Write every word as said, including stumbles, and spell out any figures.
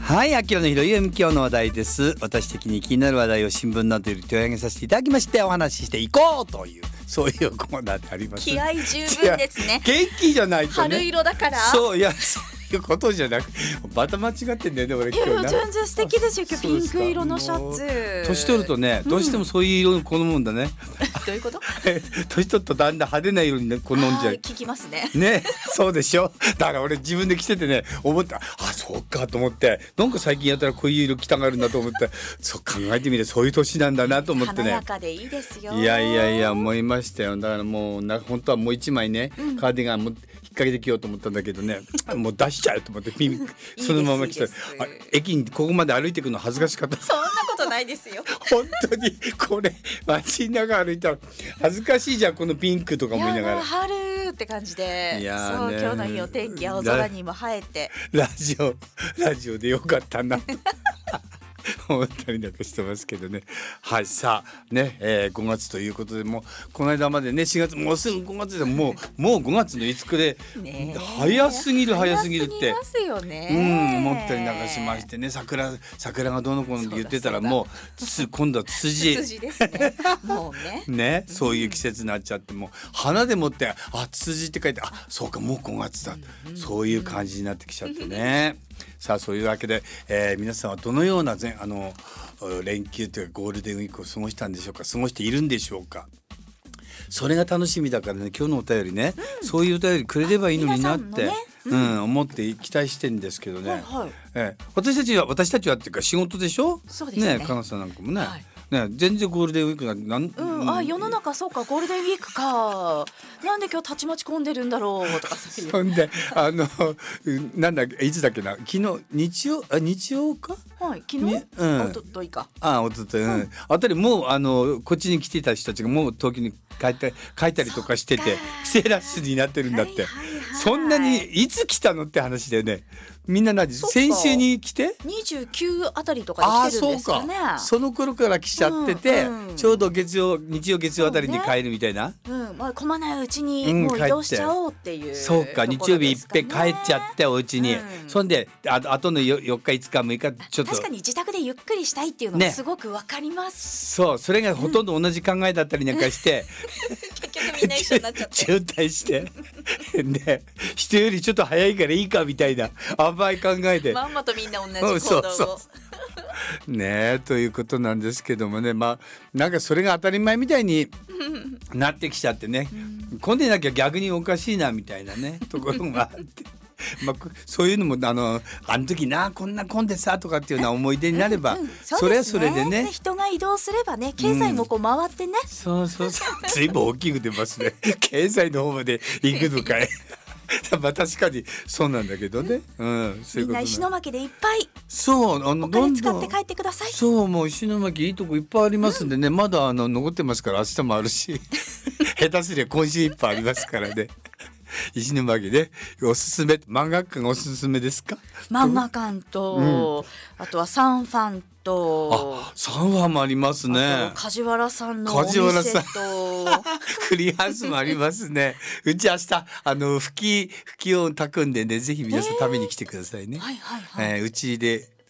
はい、秋のひろゆみ今日の話題です。私的に気になる話題を新聞などより取り上げさせていただきましてお話ししていこうというそういうコーナーであります。 気合十分ですね。 元気じゃないとね。 春色だから。 そういやそういうことじゃなくまた間違ってんだよね俺今日。 いや全然素敵ですよ今日ピンク色のシャツ。 年取るとねどうしてもそういう色を好むんだね、うん、 どういうこと年取るとだんだん派手な色に好んじゃう。 聞きますね。 ねそうでしょ。だから俺自分で着ててね思ったあそうかと思ってなんか最近やったらこういう色着たがるんだと思ってそう考えてみてそういう年なんだなと思ってね。 華やかでいいですよ。 いやいやいや思いましたよ。だからもうな本当はもう一枚ね、うん、カーディガンも引っ掛けてきようと思ったんだけどねもう出しちゃうと思ってピンクそのまま来た。駅にここまで歩いていくの恥ずかしかった。 そんなことないですよ本当にこれ街中歩いたら恥ずかしいじゃんこのピンクとか思いながら。 春って感じで。 いやそう今日の日お天気青空にも映えてラジオラジオでよかったな思ったりなんかしてますけどね。はいさあね、えー、ごがつということでもうこの間までねしがつもうすぐごがつでもうもうごがつのいつかで早すぎる早すぎるって早すぎますよね、 うん思ったりなんかしましてね。桜桜がどうのこうのって言ってたらもうつ今度はツツジツツジですねもうねねそういう季節になっちゃってもう花でもってあツツジって書いてあそうかもうごがつだ、うん、そういう感じになってきちゃってねさあそういうわけで、えー、皆さんはどのようなあの連休というかゴールデンウィークを過ごしたんでしょうか。過ごしているんでしょうか。それが楽しみだからね今日のお便りね、うん、そういうお便りくれればいいのになって、ねうん、思って期待してんですけどね、はいはいえー、私たちは私たちはっていうか仕事でしょ。 そうですね。 ねかなさんなんかもね、はいね、全然ゴールデンウィークがなん、 うん、あ世の中そうかゴールデンウィークかなんで今日たちまち混んでるんだろうとかそういうそんであのなんだっけいつだっけな昨日日曜あ日曜かはい昨日、うん、おとといかあおととい、うん、あたりもうあのこっちに来てた人たちがもう東京に帰った帰ったりとかしてて帰省ラッシュになってるんだって、はいはいはい、そんなにいつ来たのって話だよね。みんな何先週に来てにじゅうきゅうあたりとかで来てるんですかね。 あそうかその頃から来ちゃってて、うんうん、ちょうど月曜日曜月曜あたりに帰るみたいな、 う、ねうんまあ、混まないうちにもう移動しちゃおうっていう、うん、 そうか日曜日いっぺん帰っちゃってお家に、うん、そんでああとのよっかいつかむいかちょっと確かに自宅でゆっくりしたいっていうのもすごくわかります、 ね、そうそれがほとんど同じ考えだったりなんかして、 うん、結局みんな一緒になっちゃって渋滞してで人よりちょっと早いからいいかみたいな甘い考えでまんまとみんな同じ行動をそうそうそうねということなんですけどもねまあなんかそれが当たり前みたいになってきちゃってね混んでなきゃ逆におかしいなみたいなねところがあってまあ、そういうのもあのあの時なこんな混んでさとかっていうような思い出になれば、うんうん そ, ね、それはそれでね人が移動すればね経済もこう回ってね、うん、 そうそうそうずいぶん大きく出ますね経済の方まで行くのかいまあ確かにそうなんだけどね、うん、そういうことみんな石巻でいっぱいそうあのお金使って帰ってください。 そうもう石巻いいとこいっぱいありますんでね、うん、まだあの残ってますから明日もあるし下手すりゃ今週いっぱいありますからね石巻でおすすめ漫画館がおすすめですか。 漫画館と、うん、あとはサンファンとあサンファンもありますね。 梶原さんのお店とクリハウスもありますね。うち明日あの吹き吹きを炊くんでねぜひ皆さん食べに来てくださいね、 えーはいはいはいえー、うちで